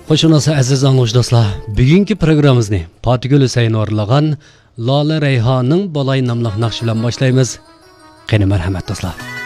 Xo'shnasi aziz anglashdoshlar, bugungi programmamizni Potigul Husayn o'rlagan Lola Rayhonning Bolay nomli naqsh bilan boshlaymiz. Qani marhamat do'stlar.